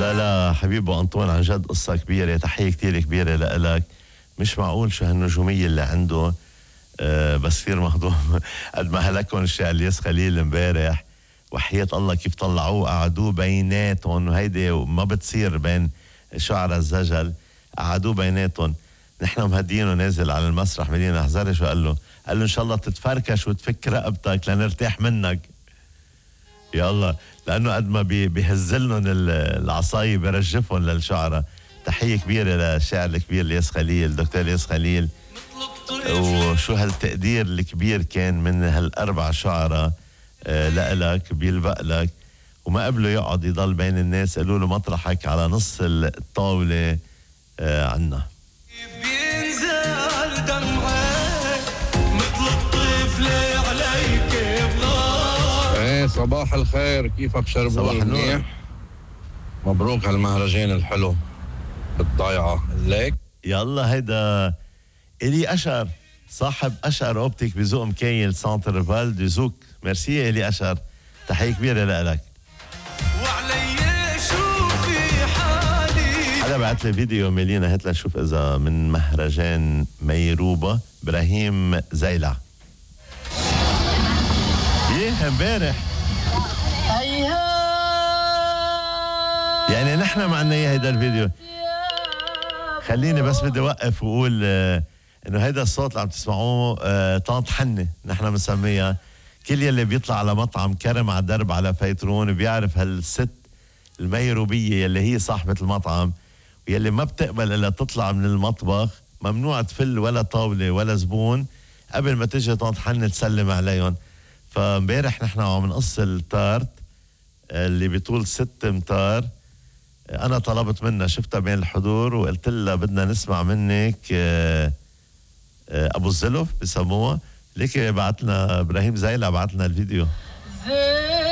لا حبيبي أنطون، عن جد قصة كبيرة، تحية كتير كبيرة لإلك. مش معقول شو هالنجومية اللي عنده. بس كثير مهضوم قد ما هلكن الشاعر الياس خليل امبارح، وحياة الله كيف طلعوه قعدوه بيناتهم، وهيدي ما بتصير بين شعراء الزجل، قعدوه بيناتهم. نحن مهدينه نازل على المسرح مدينة حزاري، شو قال له إن شاء الله تتفركش وتفك رقبتك لنرتاح منك. يلا، لأنه قد ما بيهزلن العصاية برجفهم للشعراء. تحية كبيرة للشاعر الكبير الياس خليل، دكتور الياس خليل. وشو هالتقدير الكبير كان من هالأربع شعراء لإلك، بيلبق لك، وما قبله يقعد يضل بين الناس. قالوا له مطرحك على نص الطاولة عنا. بينزل دمعك مثل الطفل عليك بغار. ايه صباح الخير، كيفك شربون؟ صباح النور. مبروك هالمهرجان الحلو بالضيعة ليك. يلا، هيدا إلي أشر، صاحب أشر أوبتيك بزوق مكيل سانتر فال دي زوك. ميرسي إلي أشر، تحية كبيرة لك. وعلي شوفي حالي. هذا بعت لي فيديو ميلينا، هات لنشوف إذا من مهرجان ميروبة. إبراهيم زيلع إيه امبارح، يعني نحن معنا إياه هيدا الفيديو. خليني بس بدي أوقف وأقول إنه هيدا الصوت اللي عم تسمعوه طانط حنة نحن مسميها. كل يلي بيطلع على مطعم كرم على درب على فيترون بيعرف هالست الميروبية يلي هي صاحبة المطعم، ويلي ما بتقبل إلا تطلع من المطبخ، ممنوع تفل ولا طاولة ولا زبون قبل ما تجي طانط حنة تسلم عليهم. فامبارح نحن عم نقص التارت اللي بيطول 6 امتار. أنا طلبت منها، شفتها بين الحضور وقلت لها بدنا نسمع منك أبو الزلف بسموها، ليك بعتنا إبراهيم زيلة بعتنا الفيديو.